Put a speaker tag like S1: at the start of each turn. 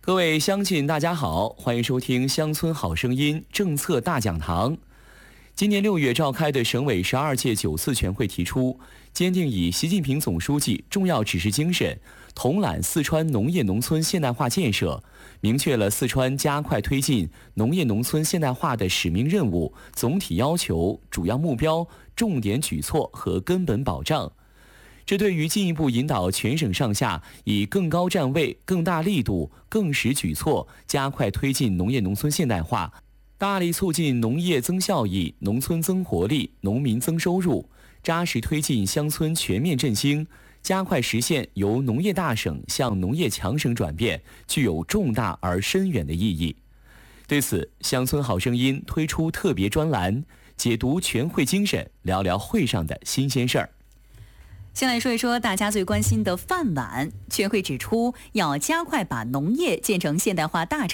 S1: 各位乡亲，大家好，欢迎收听《乡村好声音》政策大讲堂。今年6月召开的省委12届9次全会提出，坚定以习近平总书记重要指示精神，统揽四川农业农村现代化建设，明确了四川加快推进农业农村现代化的使命任务、总体要求、主要目标、重点举措和根本保障。这对于进一步引导全省上下以更高站位、更大力度、更实举措，加快推进农业农村现代化，大力促进农业增效益、农村增活力、农民增收入，扎实推进乡村全面振兴，加快实现由农业大省向农业强省转变，具有重大而深远的意义。对此，乡村好声音推出特别专栏，解读全会精神，聊聊会上的新鲜事儿。
S2: 先来说一说大家最关心的饭碗。全会指出，要加快把农业建成现代化大